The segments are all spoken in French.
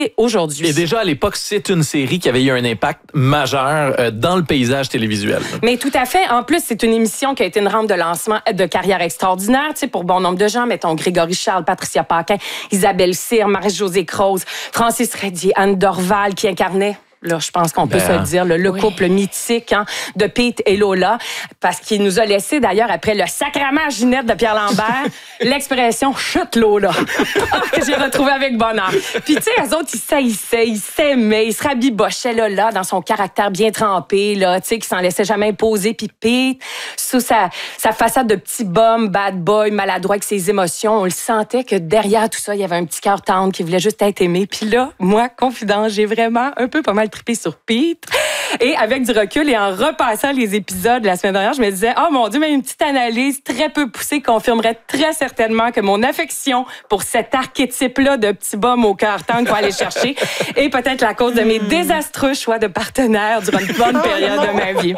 aujourd'hui. Et déjà, à l'époque, c'est une série qui avait eu un impact majeur dans le paysage télévisuel. Mais tout à fait. En plus, c'est une émission qui a été une rampe de lancement de carrière extraordinaire, tu sais, pour bon nombre de gens. Mettons Grégory Charles, Patricia Paquin, Isabelle Cyr, Marie-Josée Croze, Francis Redier, Anne Dorval, qui incarnait... Là, je pense qu'on peut se le dire, le couple mythique de Pete et Lola, parce qu'il nous a laissé d'ailleurs, après le sacrament à Ginette de Pierre Lambert, l'expression « chute Lola », que j'ai retrouvé avec bonheur. Puis tu sais, eux autres, ils saillissaient, ils s'aimaient, ils se rabibochaient Lola dans son caractère bien trempé, là, tu sais, qui s'en laissait jamais imposer. Puis Pete, sous sa façade de petit bum, bad boy, maladroit avec ses émotions, on le sentait que derrière tout ça, il y avait un petit cœur tendre qui voulait juste être aimé. Puis là, moi, confidence, j'ai vraiment un peu pas mal trippé sur Pete. Et avec du recul et en repassant les épisodes la semaine dernière, je me disais, oh mon Dieu, mais une petite analyse très peu poussée confirmerait très certainement que mon affection pour cet archétype-là de petit bum au cœur tendre qu'on va aller chercher est peut-être la cause de mes désastreux choix de partenaires durant une bonne période de ma vie.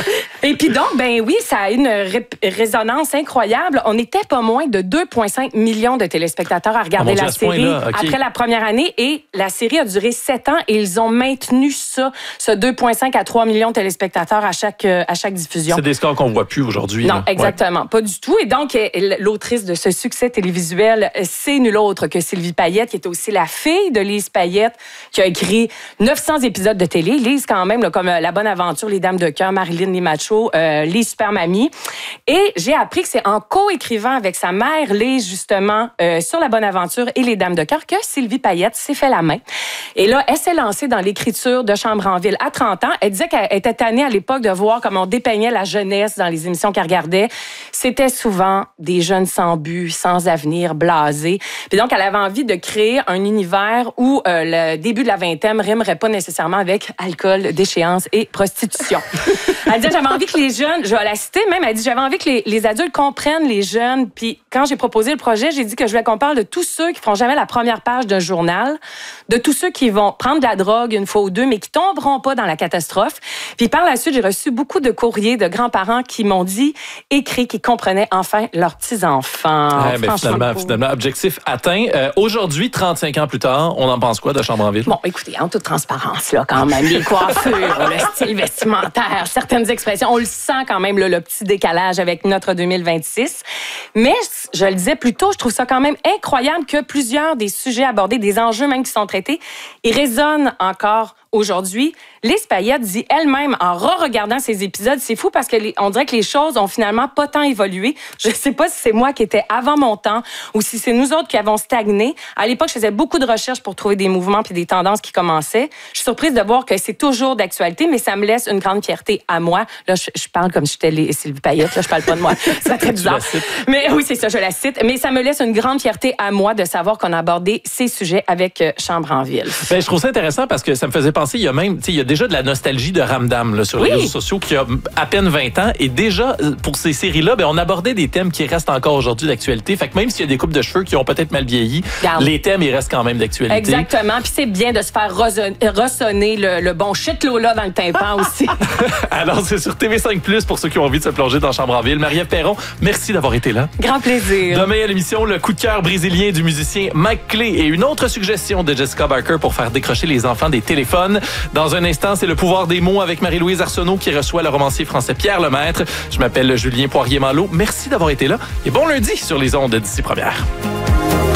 Et puis donc, ben oui, ça a une résonance incroyable. On n'était pas moins de 2,5 millions de téléspectateurs à regarder la série après la première année, et la série a duré 7 ans et ils ont maintenu ça, ce 2,5 à 3 millions de téléspectateurs à chaque diffusion. C'est des scores qu'on voit plus aujourd'hui. Non, exactement, pas du tout. Et donc, l'autrice de ce succès télévisuel, c'est nulle autre que Sylvie Payette, qui est aussi la fille de Lise Payette, qui a écrit 900 épisodes de télé. Lise, quand même, là, comme La Bonne Aventure, Les Dames de cœur, Marilyn les Machos, Les Super Mamies. Et j'ai appris que c'est en co-écrivant avec sa mère, Lise, justement, sur La Bonne Aventure et Les Dames de cœur, que Sylvie Payette s'est fait la main. Et là, elle s'est lancée dans l'écriture de Chambre en ville à 30 ans. Elle disait qu'elle était tannée à l'époque de voir comment on dépeignait la jeunesse dans les émissions qu'elle regardait. C'était souvent des jeunes sans but, sans avenir, blasés. Puis donc, elle avait envie de créer un univers où le début de la vingtaine rimerait pas nécessairement avec alcool, déchéance et prostitution. Elle disait, j'avais envie que les jeunes, je vais la citer même, elle dit, j'avais envie que les adultes comprennent les jeunes. Puis quand j'ai proposé le projet, j'ai dit que je voulais qu'on parle de tous ceux qui feront jamais la première page d'un journal, de tous ceux qui vont prendre de la drogue une fois ou deux, mais qui tomberont pas dans la catastrophe. Puis par la suite, j'ai reçu beaucoup de courriers de grands-parents qui m'ont dit, écrit, qu'ils comprenaient enfin leurs petits-enfants. Finalement, objectif atteint. Aujourd'hui, 35 ans plus tard, on en pense quoi de Chambre en ville? Bon, écoutez, en toute transparence, là, quand même, les coiffures, le style vestimentaire, certaines expressions, on le sent quand même, là, le petit décalage avec notre 2026. Mais, je le disais plus tôt, je trouve ça quand même incroyable que plusieurs des sujets abordés, des enjeux même qui sont traités, ils résonnent encore aujourd'hui. Lise Payette dit elle-même, en re-regardant ces épisodes, c'est fou parce que on dirait que les choses ont finalement pas tant évolué. Je sais pas si c'est moi qui étais avant mon temps ou si c'est nous autres qui avons stagné. À l'époque, je faisais beaucoup de recherches pour trouver des mouvements puis des tendances qui commençaient. Je suis surprise de voir que c'est toujours d'actualité, mais ça me laisse une grande fierté à moi. Là, je parle comme si j'étais Sylvie Payette. Là, je parle pas de moi. C'est très bizarre. Mais oui, c'est ça, je la cite. Mais ça me laisse une grande fierté à moi de savoir qu'on a abordé ces sujets avec Chambre en ville. Ben, je trouve ça intéressant parce que ça me faisait penser, il y a déjà de la nostalgie de Ramdam là, sur les réseaux sociaux qui a à peine 20 ans. Et déjà, pour ces séries-là, on abordait des thèmes qui restent encore aujourd'hui d'actualité. Fait que même s'il y a des coupes de cheveux qui ont peut-être mal vieilli, les thèmes, ils restent quand même d'actualité. Exactement. Puis c'est bien de se faire ressonner le bon shit Lola dans le tympan aussi. Alors, c'est sur TV5+, pour ceux qui ont envie de se plonger dans Chambre en ville. Marie-Ève Perron, merci d'avoir été là. Grand plaisir. Demain à l'émission, le coup de cœur brésilien du musicien Mike Clay et une autre suggestion de Jessica Barker pour faire décrocher les enfants des téléphones. Dans un instant, c'est le pouvoir des mots avec Marie-Louise Arsenault qui reçoit le romancier français Pierre Lemaître. Je m'appelle Julien Poirier-Malo. Merci d'avoir été là et bon lundi sur les ondes d'Ici Première.